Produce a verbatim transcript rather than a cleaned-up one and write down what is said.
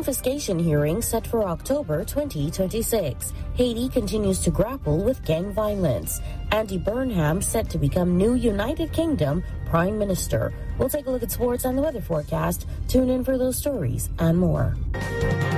confiscation hearing set for October twenty twenty-six. Haiti continues to grapple with gang violence. Andy Burnham set to become new United Kingdom Prime Minister. We'll take a look at sports and the weather forecast. Tune in for those stories and more.